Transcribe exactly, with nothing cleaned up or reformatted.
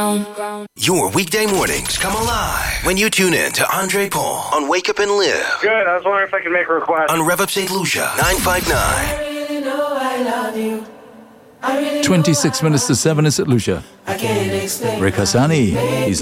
Your weekday mornings come alive when you tune in to Andre Paul on Wake Up and Live. Good. I was wondering if I could make a request. On Rev Up Saint Lucia, nine five nine. twenty-six minutes to seven is at Lucia. Rick Hassani. He's